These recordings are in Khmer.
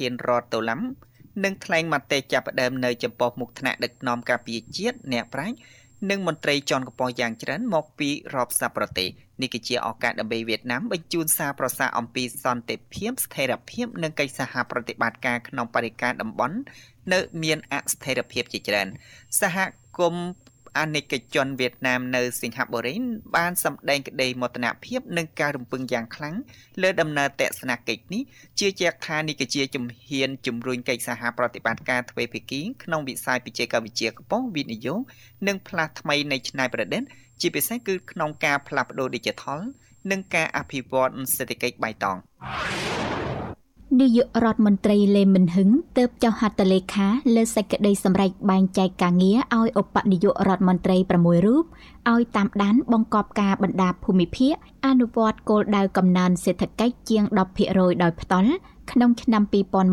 ធានរដ្ឋតូឡាំនឹងថ្លែងមតិចាប់ផ្ដើមនៅចំពោះមុខថ្នាក់ដឹកនាំការពារជាតិអ្នកប្រាជ្ញនិងមន្ត្រីជាន់ខ្ពស់យ៉ាងច្រើនមកពីរាប់សិបប្រទេសនេះគឺជាឱកាសដើម្បីវៀតណាមបញ្ជូនសារប្រសាអំពីសន្តិភាពស្ថិរភាពនិងកិច្ចសហប្រតិបត្តិការក្នុងបរិការតំបន់នៅមានអស្ថិរភាពជាច្រើនសហគមន៍អាណិកជនវៀតណាមនៅសិង្ហបុរីបានសម្ដែងក្តីមោទនភាពនិងការរំពឹងយ៉ាងខ្លាំងលើដំណើរទស្សនកិច្ចនេះជឿជាក់ថានេះគឺជាជំហានជំរុញកិច្ចសហប្រតិបត្តិការទ្វេភាគីក្នុងវិស័យបច្ចេកវិទ្យាខ្ពស់វិនិយោគនិងផ្លាស់ថ្មីនៃច្នៃប្រឌិតជាពិសេសគឺក្នុងការផ្លាស់ប្ដូរ Digital និងការអភិវឌ្ឍសេដ្ឋកិច្ចបៃតងនាយករដ្ឋមន្ត្រីលេមិនហឹងទើបចុះហត្ថលេខាលើសេចក្តីសម្រេចបែងចែកការងារឲ្យឧបនាយករដ្ឋមន្ត្រី6រូបឲ្យតាមដានបង្កប់ការបណ្ដាភូមិភាគអនុវត្តគោលដៅកំណើនសេដ្ឋកិច្ចជាង 10% ដោយផ្ទាល់ក្នុងឆ្នាំ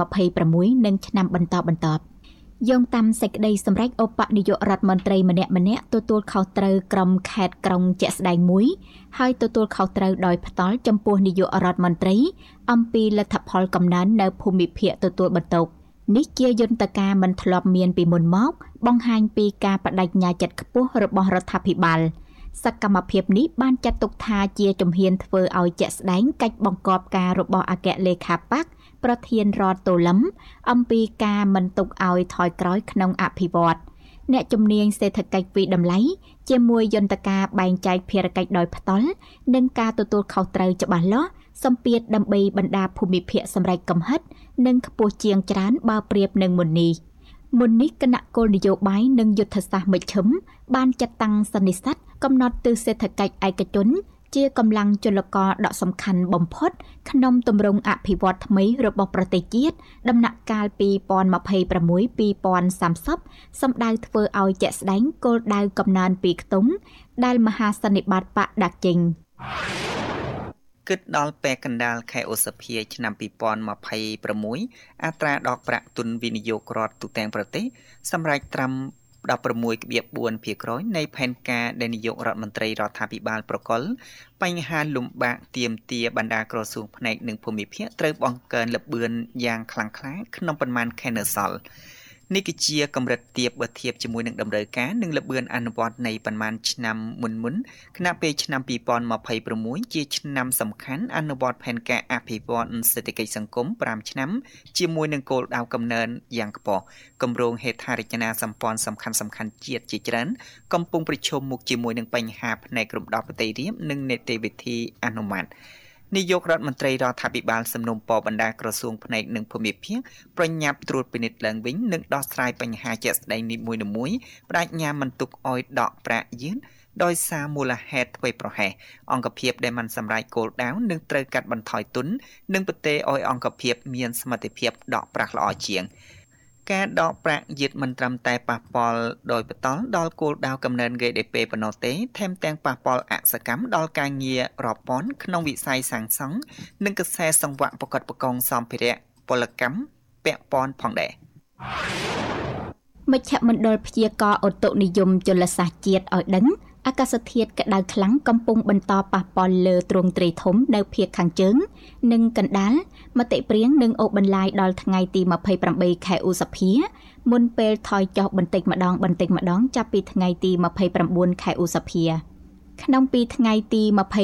2026និងឆ្នាំបន្តយោងតាមសេចក្តីសម្រេចឧបនាយករដ្ឋមន្ត្រីម្នាក់ទទួលខុសត្រូវក្រុមខេត្តក្រុងជាក់ស្ដែងមួយហើយទទួលខុសត្រូវដោយផ្ទាល់ចំពោះនាយករដ្ឋមន្ត្រីអំពីលទ្ធផលកំណើននៅភូមិភាគទទួលបន្ទុកនេះជាយន្តការមិនធ្លាប់មានពីមុនមកបង្ហាញពីការបដិញ្ញាចិត្តខ្ពស់របស់រដ្ឋាភិបាលសកម្មភាពនេះបានចាត់ទុកថាជាជំហានធ្វើឲ្យជាក់ស្ដែងកិច្ចបង្កប់ការរបស់អគ្គលេខាបក្សប្រធានរដ្ឋតូលឹមអំពីការមិនទុកឲ្យថយក្រោយក្នុងអភិវឌ្ឍអ្នកជំនាញសេដ្ឋកិច្ចវិតម្លៃជាមួយយន្តការបែងចែកភារកិច្ចដោយផ្ទាល់និងការទទួលខុសត្រូវច្បាស់លាស់សម្ពាធដើម្បីបណ្ដាភូមិភាគសម្រេចកំហិតនិងខ្ពស់ជាងច្រើនបើប្រៀបនឹងមុននេះគណៈគោលនយោបាយនិងយុទ្ធសាស្ត្រមជ្ឈិមបានចាត់តាំងសន្និសីទកំណត់ទិសសេដ្ឋកិច្ចឯកជនជាកម្លាំងចលករដ៏សំខាន់បំផុតក្នុងទម្រង់អភិវឌ្ឍថ្មីរបស់ប្រទេសជាតិដំណាក់កាល2026-2030សម្ដៅធ្វើឲ្យជាក់ស្ដែងគោលដៅកំណើនពីខ្ទង់ដែលមហាសន្និបាតបកដាក់ចេញគិតដល់ពេលកណ្ដាលខែឧសភាឆ្នាំ2026អត្រាដកប្រាក់ទុនវិនិយោគរដ្ឋទូទាំងប្រទេសសម្រាប់ត្រាំ 16.4% នៃផែនការដែលនាយករដ្ឋមន្ត្រីរដ្ឋាភិបាលប្រកល់បញ្ហាលំបាកទាមទារបណ្ដាក្រសួងផ្នែកនិងភូមិភាគត្រូវបង្កើនល្បឿនយ៉ាងខ្លាំងក្លាក្នុងប៉ុន្មានខែនៅសល់នេះគឺជាកម្រិតទាបបើធៀបជាមួយនឹងតម្រូវការនិងល្បឿនអនុវត្តនៃប៉ុន្មានឆ្នាំមុនខណៈពេលឆ្នាំ2026ជាឆ្នាំសំខាន់អនុវត្តផែនការអភិវឌ្ឍសេដ្ឋកិច្ចសង្គម5ឆ្នាំជាមួយនឹងគោលដៅកំណើនយ៉ាងខ្ពស់គម្រោងហេដ្ឋារចនាសម្ព័ន្ធសំខាន់ជាតិជាច្រើនកំពុងប្រឈមមុខជាមួយនឹងបញ្ហាផ្នែករំដោះប្រតិរាមនិងនីតិវិធីអនុម័តនាយករដ្ឋមន្ត្រីរដ្ឋាភិបាលសំណូមពរបណ្ដាក្រសួងផ្នែកនិងភូមិភាគប្រញាប់ត្រួតពិនិត្យឡើងវិញនិងដោះស្រាយបញ្ហាជាក់ស្ដែងនីមួយៗបដិញ្ញាមិនទុកឲ្យដកប្រាក់យឺតដោយសារមូលហេតុធ្វេសប្រហែសអង្គភាពដែលមិនសម្រេចគោលដៅនឹងត្រូវកាត់បន្ថយទុននិងប្រទេសឲ្យអង្គភាពមានសមត្ថភាពដកប្រាក់ល្អជាងការដកប្រាក់យឺតមិនត្រឹមតែប៉ះពាល់ដោយបន្តដល់គោលដៅកំណើន GDP ប៉ុណ្ណោះទេថែមទាំងប៉ះពាល់អសកម្មដល់ការងាររាប់ពាន់ក្នុងវិស័យសាងសង់និងកសែសង្វាក់ប្រកបប្រកងសម្ភារៈពលកម្មពាក់ព័ន្ធផងដែរមជ្ឈមណ្ឌលព្យាករណ៍ឧតុនិយមជលសាស្ត្រជាតិឲ្យដឹងអាកាសធាតុក្តៅខ្លាំងកំពុងបន្តប៉ះពាល់លើទ្រង់ទ្រាយធំនៅភាគខាងជើងនិងកណ្ដាលមតិព្រៀងនឹងអូសបន្លាយដល់ថ្ងៃទី28ខែឧសភាមុនពេលថយចុះបន្តិចម្ដងចាប់ពីថ្ងៃទី29ខែឧសភាក្នុងពីថ្ងៃទី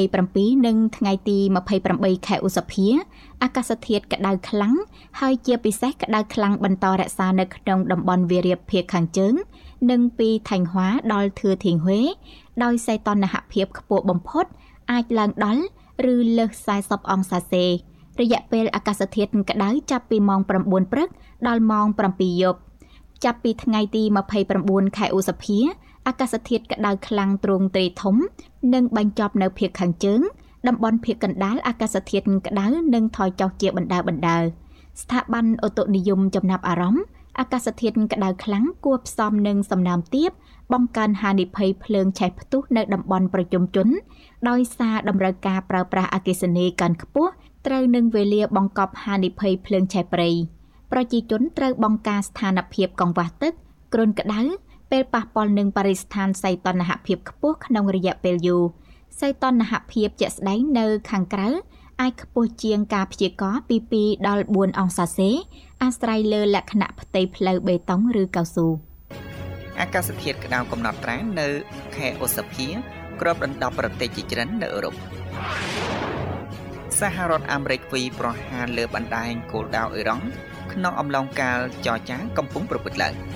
27និងថ្ងៃទី28ខែឧសភាអាកាសធាតុក្តៅខ្លាំងហើយជាពិសេសក្តៅខ្លាំងបន្តរក្សានៅក្នុងតំបន់វារីបភាគខាងជើងនិងពីថៃហួរដល់ធឿធៀងហួេដោយសីតុណ្ហភាពខ្ពស់បំផុតអាចឡើងដល់ឬលើស40អង្សាសេរយៈពេលអាកាសធាតុក្តៅចាប់ពីម៉ោង9ព្រឹកដល់ម៉ោង7យប់ចាប់ពីថ្ងៃទី29ខែឧសភាអាកាសធាតុក្តៅខ្លាំងទ្រង់ទ្រាយធំនិងបញ្ចប់នៅភាគខាងជើងតំបន់ភាគកណ្ដាលអាកាសធាតុក្តៅនិងថយចុះជាបណ្ដើរស្ថាប័នឧតុនិយមចំណាប់អារម្មណ៍អាកាសធាតុក្តៅខ្លាំងគួរផ្សំនឹងសំណើមទាបបង្កើនហានិភ័យភ្លើងឆេះផ្ទុះនៅតំបន់ប្រជុំជនដោយសារតម្រូវការប្រើប្រាស់អគ្គិសនីកាន់ខ្ពស់ត្រូវនឹងវេលាបង្កប់ហានិភ័យភ្លើងឆេះព្រៃប្រជាជនត្រូវបង្ការស្ថានភាពកង្វះទឹកគ្រុនក្តៅពេលប៉ះពាល់នឹងបរិស្ថានសីតុណ្ហភាពខ្ពស់ក្នុងរយៈពេលយូរសីតុណ្ហភាពជាក់ស្ដែងនៅខាងក្រៅអាចខ្ពស់ជាងការព្យាករណ៍ពី2ដល់4អង្សាសេអាស្រ័យលើលក្ខណៈផ្ទៃផ្លូវបេតុងឬកៅស៊ូអាកាសធាតុក្តៅកំណត់ត្រានៅខេអូសាភៀគ្របដណ្ដប់ប្រទេសជាច្រើននៅអឺរ៉ុបសហរដ្ឋអាមេរិកវាយប្រហារលើបណ្ដាញគោលដៅអ៊ីរ៉ង់ក្នុងអំឡុងកាលចរចាកំពុងប្រព្រឹត្តឡើង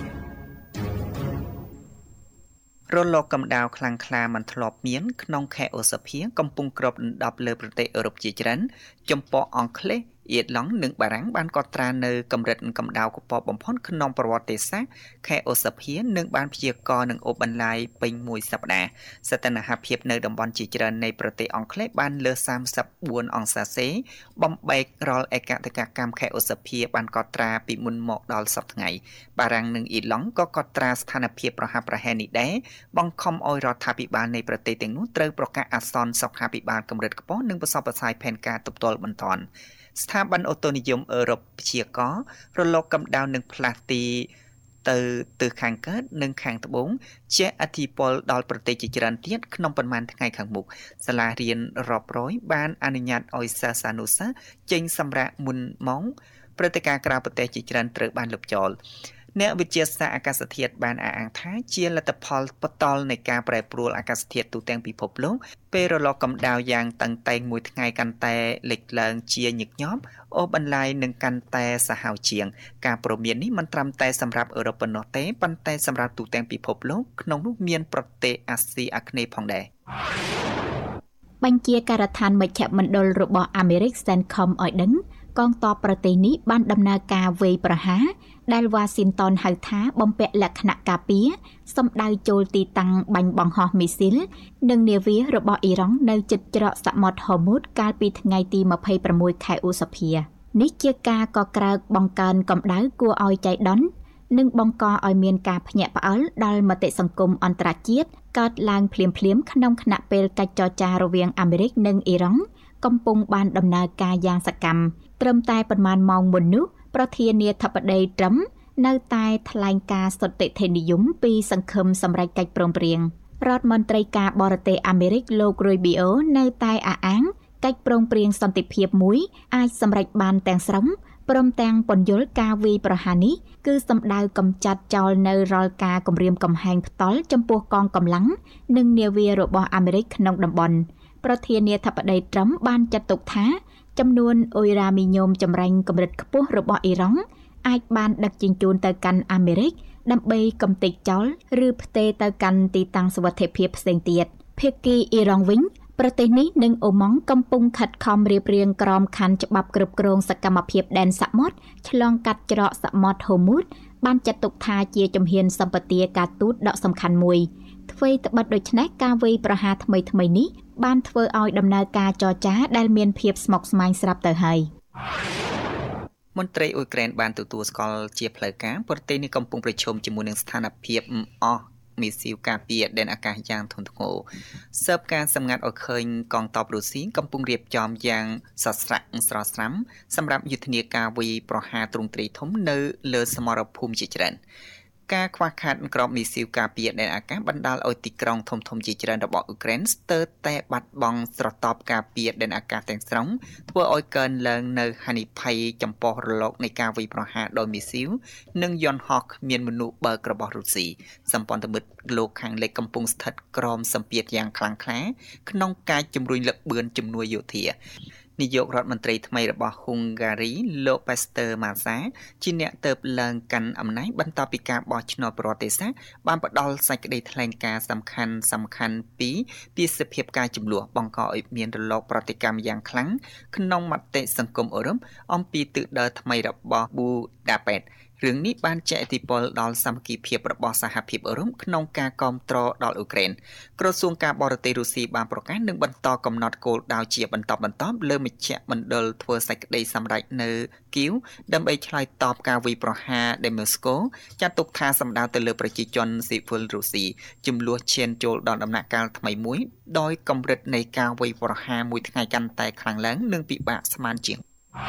រលកកម្ដៅខ្លាំងក្លាមិនធ្លាប់មានក្នុងខេអូសាភៀកំពុងគ្របដណ្ដប់លើប្រទេសអឺរ៉ុបជាច្រើនចំពោះអង់គ្លេសអៀតឡង់និងបារាំងបានកត់ត្រានៅកម្រិតកម្ដៅកពស់បំផុតក្នុងប្រវត្តិសាស្ត្រខេអូសាភៀនឹងបានព្យាករណ៍នឹងអូសបន្លាយពេញមួយសប្តាហ៍សីតុណ្ហភាពនៅតំបន់ជាច្រើននៃប្រទេសអង់គ្លេសបានលើ34អង្សាសេបំបែករាល់ឯកតកកម្មខេអូសាភៀបានកត់ត្រាពីមុនមកដល់សប្តាហ៍ថ្ងៃបារាំងនិងអៀតឡង់ក៏កត់ត្រាស្ថានភាពប្រហាក់ប្រហែលនេះដែរបង្ខំឲ្យរដ្ឋាភិបាលនៃប្រទេសទាំងនោះត្រូវប្រកាសអាសន្នសុខាភិបាលកម្រិតខ្ពស់និងបន្សព្វផ្សាយផែនការទប់ទល់បន្ទាន់ស្ថាប័នអូតូនិយមអឺរ៉ុបព្យាករណ៍រលកកម្ដៅនឹងផ្លាស់ទីទៅទិសខាងកើតនិងខាងត្បូងជាឥទ្ធិពលដល់ប្រទេសជាច្រើនទៀតក្នុងប៉ុន្មានថ្ងៃខាងមុខសាលារៀនរាប់រយបានអនុញ្ញាតឲ្យសិស្សានុសិស្សចេញសម្រាកមុនម៉ោងព្រឹត្តិការណ៍ក្រៅប្រទេសជាច្រើនត្រូវបានលុបចោលអ្នកវិទ្យាសាស្ត្រអាកាសធាតុបានអះអាងថាជាលទ្ធផលបន្តនៃការប្រែប្រួលអាកាសធាតុទូទាំងពិភពលោកពេលរលកកម្ដៅយ៉ាងតឹងតែងមួយថ្ងៃកាន់តែលេចឡើងជាញឹកញាប់អូសបន្លាយនឹងកាន់តែសាហាវជាងការព្រមាននេះមិនត្រឹមតែសម្រាប់អឺរ៉ុបប៉ុណ្ណោះទេប៉ុន្តែសម្រាប់ទូទាំងពិភពលោកក្នុងនោះមានប្រទេសអាស៊ីអាគ្នេយ៍ផងដែរបញ្ជាការដ្ឋានមជ្ឈមណ្ឌលរបស់អាមេរិក CENTCOM ឲ្យដឹងកងទ័ពប្រទេសនេះបានដំណើរការវាយប្រហារដែលវ៉ាស៊ីនតោនហៅថាបំពាក់លក្ខណៈការពារសម្ដៅចូលទីតាំងបាញ់បង្ហោះមីស៊ីលនិងនាវារបស់អ៊ីរ៉ង់នៅជិតច្រកសមុទ្រហូមូតកាលពីថ្ងៃទី26ខែឧសភានេះជាការកក្រើកបង្កើនកម្ដៅគួរឲ្យចៃដន្យនិងបង្កឲ្យមានការភ្ញាក់ផ្អើលដល់មតិសង្គមអន្តរជាតិកើតឡើងភ្លាមៗក្នុងខណៈពេលកិច្ចចរចារវាងអាមេរិកនិងអ៊ីរ៉ង់កំពុងបានដំណើរការយ៉ាងសកម្មត្រឹមតែប្រមាណម៉ោងមុននោះប្រធានាធិបតីត្រឹមនៅតែថ្លែងការណ៍សុទ្ធិធិនិយមពីសង្ឃឹមសម្រេចកិច្ចព្រមព្រៀងរដ្ឋមន្ត្រីការបរទេសអាមេរិកលោក Rubio នៅតែអះអាងកិច្ចព្រមព្រៀងសន្តិភាពមួយអាចសម្រេចបានទាំងស្រុងព្រមទាំងពន្យល់ការវាយប្រហារនេះគឺសម្ដៅកម្ចាត់ចោលនៅរាល់ការគំរាមកំហែងផ្ទាល់ចំពោះកងកម្លាំងនិងនាវារបស់អាមេរិកក្នុងតំបន់ប្រធានាធិបតីត្រឹមបានចាត់ទុកថាចំនួនអ៊ុយរ៉ាមីញ៉ូមចម្រាញ់កម្រិតខ្ពស់របស់អ៊ីរ៉ង់អាចបានដឹកជញ្ជូនទៅកាន់អាមេរិកដើម្បីកំទេចចោលឬផ្ទេរទៅកាន់ទីតាំងសុវត្ថិភាពផ្សេងទៀតភាគីអ៊ីរ៉ង់វិញប្រទេសនេះនិងអូម៉ង់កំពុងខិតខំរៀបរៀងក្រមខណ្ឌច្បាប់គ្រប់គ្រងសកម្មភាពដែនសមុទ្រឆ្លងកាត់ច្រកសមុទ្រហូមូតបានចាត់ទុកថាជាជំហានសម្បទាការទូតដ៏សំខាន់មួយអ្វីត្បិតដូច្នេះការវាយប្រហារថ្មីនេះបានធ្វើឲ្យដំណើរការចរចាដែលមានភាពស្មុគស្មាញស្រាប់ទៅហើយមន្ត្រីអ៊ុយក្រែនបានទទួលស្គាល់ជាផ្លូវការប្រទេសនេះកំពុងប្រឈមជាមួយនឹងស្ថានភាពអស់មីស៊ីលការពារដែនអាកាសយ៉ាងធ្ងន់ធ្ងរស៊ើបការសម្ងាត់ឲ្យឃើញកងទ័ពរុស្ស៊ីកំពុងរៀបចំយ៉ាងសស្រាក់ស្រស់ស្រាំសម្រាប់យុទ្ធនាការវាយប្រហារទ្រង់ទ្រាយធំនៅលើសមរភូមិជាច្រើនការខ្វះខាតក្របមីស៊ីលការពារដែនអាកាសបណ្ដាលឲ្យទីក្រុងធំៗជាច្រើនរបស់អ៊ុយក្រែនស្ទើរតែបាត់បង់ស្រទាប់ការពារដែនអាកាសទាំងស្រុងធ្វើឲ្យកើនឡើងនៅហានិភ័យចំពោះរលកនៃការវាយប្រហារដោយមីស៊ីលនិងយន្តហោះគ្មានមនុស្សបើករបស់រុស្ស៊ីសម្ព័ន្ធមិត្តលោកខាងលិចកំពុងស្ថិតក្រោមសម្ពាធយ៉ាងខ្លាំងក្លាក្នុងការជំរុញលបឿនជំនួយយោធានាយករដ្ឋមន្ត្រីថ្មីរបស់ហុងហ្គារីលោក Pastor Masa ជាអ្នកទៅឡើងកាន់អំណាចបន្ទាប់ពីការបោះឆ្នោតប្រវត្តិសាស្ត្របានផ្ដល់សេចក្តីថ្លែងការណ៍សំខាន់ពីទេសភាពការចំនួនបង្កឲ្យមានរលកប្រតិកម្មយ៉ាងខ្លាំងក្នុងមតិសង្គមអឺរ៉ុបអំពីទិសដៅថ្មីរបស់ប៊ូដាប៉េតរឿងនេះបានជះឥទ្ធិពលដល់សាមគ្គីភាពរបស់សហភាពអឺរ៉ុបក្នុងការគាំទ្រដល់អ៊ុយក្រែនក្រសួងការបរទេសរុស្ស៊ីបានប្រកាសនឹងបន្តកំណត់គោលដៅជាបន្តលើមជ្ឈមណ្ឌលធ្វើសេចក្តីសម្រេចនៅគីវដើម្បីឆ្លើយតបការវាយប្រហារដែលម៉ូស្គូចាត់ទុកថាសម្ដៅទៅលើប្រជាជនស៊ីវិលរុស្ស៊ីចំនួនឈានចូលដល់ដំណាក់កាលថ្មីមួយដោយកម្រិតនៃការវាយប្រហារមួយថ្ងៃកាន់តែខ្លាំងឡើងនិងពិបាកស្មានជាង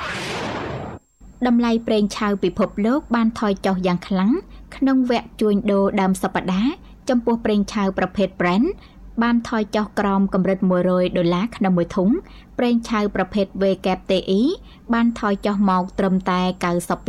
តម្លៃប្រេងឆៅពិភពលោកបានថយចុះយ៉ាងខ្លាំងក្នុងវគ្គជួញដូរដើមសប្តាហ៍ចំពោះប្រេងឆៅប្រភេទ Brent បានថយចុះក្រោមកម្រិត$100ក្នុងមួយធុងប្រេងឆៅប្រភេទ VKTE បានថយចុះមកត្រឹមតែ